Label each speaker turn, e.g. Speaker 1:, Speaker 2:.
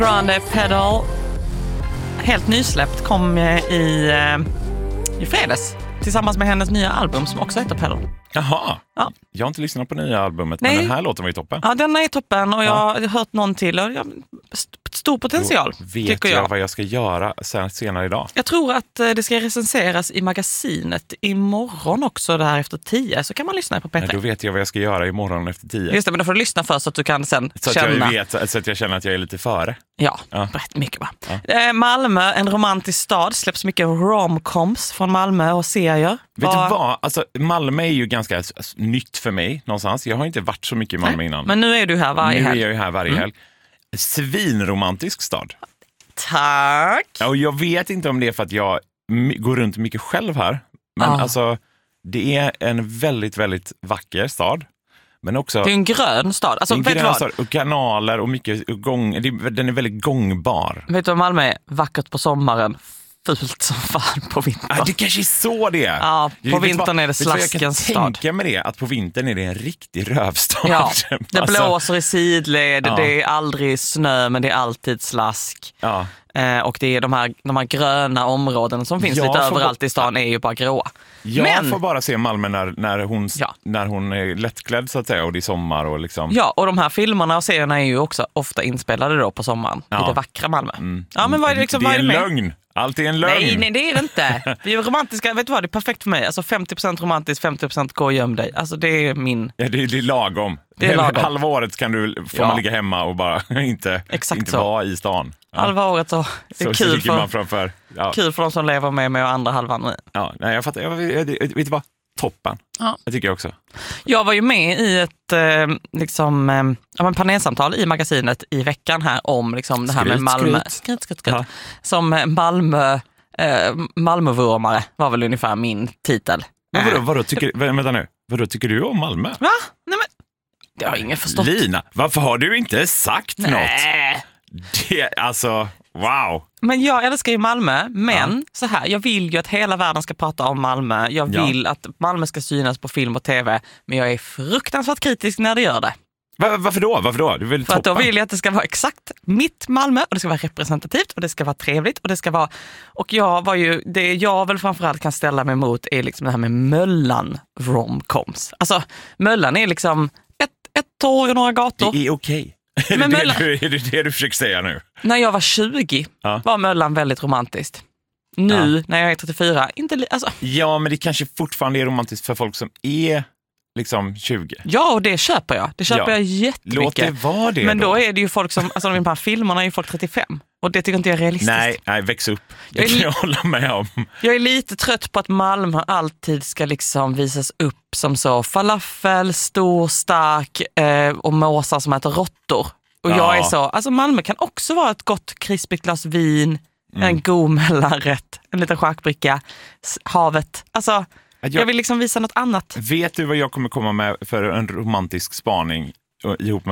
Speaker 1: Grande Pedal, helt nysläppt, kom i fredags tillsammans med hennes nya album som också heter Pedal.
Speaker 2: Jaha,
Speaker 1: ja.
Speaker 2: Jag har inte lyssnat på nya albumet.
Speaker 1: Nej.
Speaker 2: Men den här låten var ju toppen.
Speaker 1: Ja, den är toppen och jag har hört någon till och stor potential.
Speaker 2: Då vet jag vad jag ska göra senare idag.
Speaker 1: Jag tror att det ska recenseras i magasinet imorgon också där efter 10, så kan man lyssna på P3.
Speaker 2: Ja, då vet jag vad jag ska göra imorgon efter 10.
Speaker 1: Just det, men då får du lyssna först så att du kan sen
Speaker 2: så
Speaker 1: känna.
Speaker 2: Så att jag känner att jag är lite före.
Speaker 1: Ja. Rätt mycket va. Ja. Malmö, en romantisk stad, släpps mycket romcoms från Malmö och serier.
Speaker 2: Vet du vad? Alltså, Malmö är ju ganska nytt för mig någonstans. Jag har inte varit så mycket i Malmö innan.
Speaker 1: Men nu är du här varje helg.
Speaker 2: Nu är jag ju här varje helg. Svinromantisk stad.
Speaker 1: Tack.
Speaker 2: Och jag vet inte om det är för att jag går runt mycket själv här. Men alltså, det är en väldigt, väldigt vacker stad. Men också,
Speaker 1: det är en grön stad. Alltså,
Speaker 2: en grön stad och kanaler och mycket den är väldigt gångbar.
Speaker 1: Vet du vad Malmö är? Vackert på sommaren, fult som fan på vintern.
Speaker 2: Det kanske är så det är.
Speaker 1: Ja, på vintern är det slaskens stad.
Speaker 2: Jag kan tänka mig det, att på vintern är det en riktig rövstad.
Speaker 1: Ja, det blåser i sidled, det är aldrig snö men det är alltid slask. Ja. Och det är de här gröna områden som finns lite överallt i stan är ju bara gråa.
Speaker 2: Jag får bara se Malmö när hon är lättklädd så att säga och det är sommar och liksom.
Speaker 1: Ja, och de här filmerna och serierna är ju också ofta inspelade då på sommaren i det vackra Malmö. Ja, men vad är det liksom,
Speaker 2: det är en
Speaker 1: med?
Speaker 2: lögn. Allt är en lögn.
Speaker 1: Nej, det är det inte. Vi är romantiska, vet du vad, det är perfekt för mig. Alltså 50% romantiskt, 50% gå och göm dig. Alltså det är min.
Speaker 2: Ja, det är lagom.
Speaker 1: Det är lagom.
Speaker 2: Halva året får man ligga hemma och bara inte vara i stan. Ja.
Speaker 1: Halva året så det är kul kul för de som lever med mig och andra halvan.
Speaker 2: Ja, nej, jag fattar. Vet du vad? Toppen. Ja. Det tycker jag också.
Speaker 1: Jag var ju med i ett panelsamtal i magasinet i veckan här om liksom det här med Malmö. Skryt. Ja. Som Malmövurmare var väl ungefär min titel.
Speaker 2: Men vadå tycker du om Malmö?
Speaker 1: Va? Nej, men det har ingen förstått.
Speaker 2: Lina, varför har du inte sagt något? Wow.
Speaker 1: Men jag älskar ju Malmö, men så här, jag vill ju att hela världen ska prata om Malmö. Jag vill att Malmö ska synas på film och tv, men jag är fruktansvärt kritisk när det gör det.
Speaker 2: Varför då? Du vill
Speaker 1: för att då vill jag att det ska vara exakt mitt Malmö och det ska vara representativt och det ska vara trevligt och det ska vara. Och det jag väl framförallt kan ställa mig emot är liksom det här med Möllan romcoms. Alltså Möllan är liksom ett torg och några gator.
Speaker 2: Det är okej. Är det det du försöker säga nu?
Speaker 1: När jag var 20 var Möllan väldigt romantiskt. Nu när jag är 34 inte
Speaker 2: Ja, men det kanske fortfarande är romantiskt för folk som är liksom 20.
Speaker 1: Ja, och det köper jag. Det köper jag jättemycket.
Speaker 2: Låt det vara det.
Speaker 1: Men då är det ju folk som, alltså de här filmerna är ju folk 35. Och det tycker inte jag är realistiskt.
Speaker 2: Nej, väx upp. Det kan jag hålla med om.
Speaker 1: Jag är lite trött på att Malmö alltid ska liksom visas upp som så falafel, stor, stark och måsar som äter råttor. Och jag är så, alltså Malmö kan också vara ett gott krispigt glas vin, en god mellanrätt, en liten charkbricka, havet. Alltså jag vill liksom visa något annat.
Speaker 2: Vet du vad jag kommer komma med för en romantisk spaning ihop med